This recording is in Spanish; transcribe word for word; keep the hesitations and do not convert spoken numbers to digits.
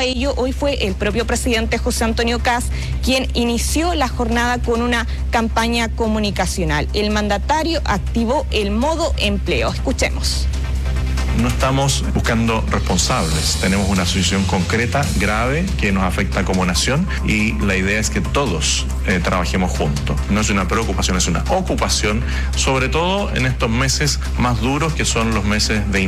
ello, hoy fue el propio presidente José Antonio Kast quien inició la jornada con una campaña comunicacional. El mandatario activó el modo empleo. Escuchemos. No estamos buscando responsables, tenemos una situación concreta, grave, que nos afecta como nación y la idea es que todos eh, trabajemos juntos. No es una preocupación, es una ocupación, sobre todo en estos meses más duros que son los meses de